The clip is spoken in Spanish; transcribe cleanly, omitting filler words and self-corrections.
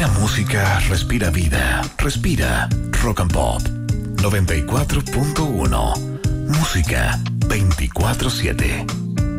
Respira música, respira vida, respira Rock and Pop 94.1. Música 24/7.